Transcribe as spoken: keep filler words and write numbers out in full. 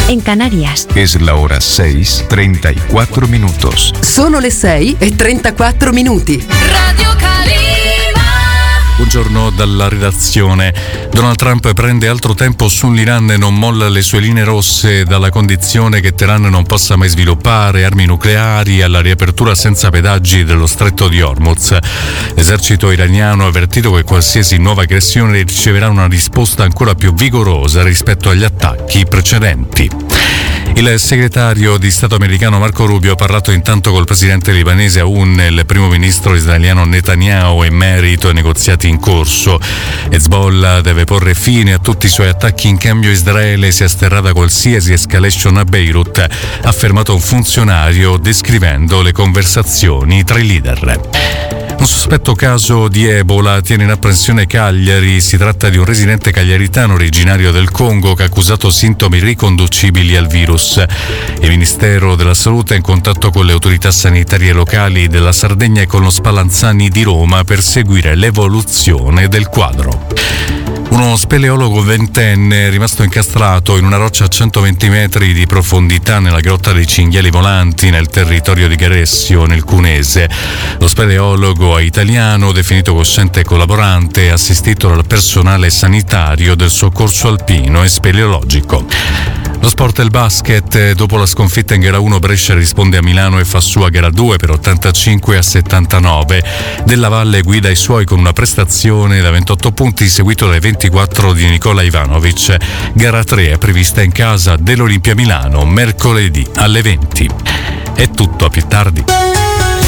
en Canarias. Es la hora seis, treinta y cuatro minutos. Sono le sei e trentaquattro minuti. Radio Calima. Buongiorno dalla redazione. Donald Trump prende altro tempo sull'Iran e non molla le sue linee rosse, dalla condizione che Teheran non possa mai sviluppare armi nucleari alla riapertura senza pedaggi dello stretto di Hormuz. L'esercito iraniano ha avvertito che qualsiasi nuova aggressione riceverà una risposta ancora più vigorosa rispetto agli attacchi precedenti. Il segretario di Stato americano Marco Rubio ha parlato intanto col presidente libanese Aoun e il primo ministro israeliano Netanyahu in merito ai negoziati in corso. Hezbollah deve porre fine a tutti i suoi attacchi, in cambio Israele si asterrà da qualsiasi escalation a Beirut, ha affermato un funzionario descrivendo le conversazioni tra i leader. Un sospetto caso di Ebola tiene in apprensione Cagliari. Si tratta di un residente cagliaritano originario del Congo che ha accusato sintomi riconducibili al virus. Il Ministero della Salute è in contatto con le autorità sanitarie locali della Sardegna e con lo Spallanzani di Roma per seguire l'evoluzione del quadro. Uno speleologo ventenne è rimasto incastrato in una roccia a centoventi metri di profondità nella grotta dei Cinghiali Volanti nel territorio di Garessio, nel Cunese. Lo speleologo italiano, definito cosciente e collaborante, è assistito dal personale sanitario del soccorso alpino e speleologico. Lo sport e il basket. Dopo la sconfitta in gara uno, Brescia risponde a Milano e fa sua gara due per ottantacinque a settantanove. Della Valle guida i suoi con una prestazione da ventotto punti, seguito dai ventiquattro di Nicola Ivanovic. Gara tre è prevista in casa dell'Olimpia Milano mercoledì alle venti. È tutto, a più tardi.